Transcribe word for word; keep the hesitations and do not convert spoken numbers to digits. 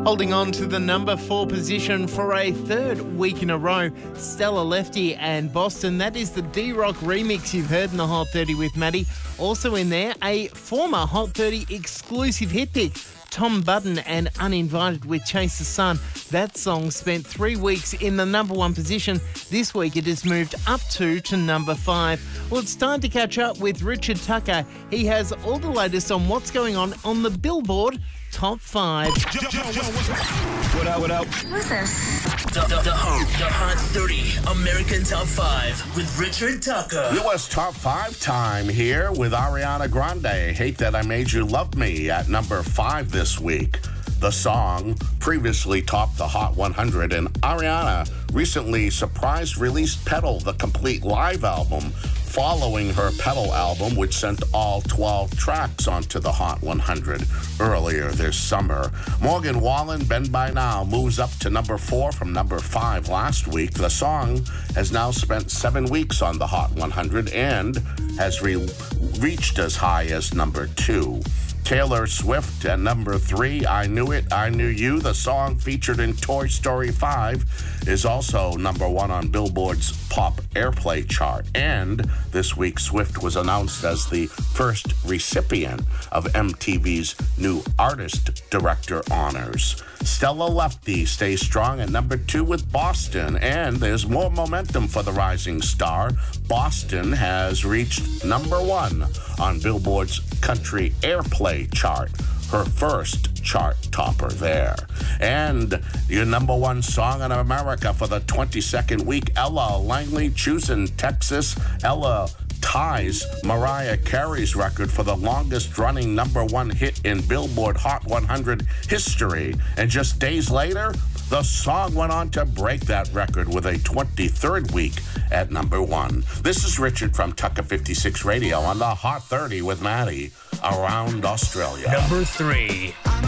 Holding on to the number four position for a third week in a row, Stella Lefty and Boston. That is the D-Rock remix you've heard in the Hot thirty with Maddie. Also in there, a former Hot thirty exclusive hit pick, Tom Budden and Uninvited with Chase the Sun. That song spent three weeks in the number one position. This week it has moved up two to number five. Well, it's time to catch up with Richard Tucker. He has all the latest on what's going on on the Billboard Top five. Yo, yo, yo, what up, what up? Who's this? The, the, the, Hot, the Hot thirty American Top five with Richard Tucker. U S Top five time here with Ariana Grande. Hate That I Made You Love Me at number five this week. The song previously topped the Hot one hundred, and Ariana recently surprise released Pedal, the complete live album, following her Pedal album, which sent all twelve tracks onto the Hot one hundred earlier this summer. Morgan Wallen, Bend By Now, moves up to number four from number five last week. The song has now spent seven weeks on the Hot one hundred and has re- reached as high as number two. Taylor Swift at number three, I Knew It, I Knew You. The song featured in Toy Story five is also number one on Billboard's Pop Airplay chart. And this week, Swift was announced as the first recipient of M T V's new Artist Director honors. Stella Lefty stays strong at number two with Boston, and there's more momentum for the rising star. Boston has reached number one on Billboard's Country Airplay chart, her first chart topper there. And your number one song in America for the twenty-second week, Ella Langley, choosing Texas. Ella ties Mariah Carey's record for the longest-running number one hit in Billboard Hot one hundred history. And just days later, the song went on to break that record with a twenty-third week at number one. This is Richard from Tucker fifty-six Radio on the Hot thirty with Maddie around Australia. Number three.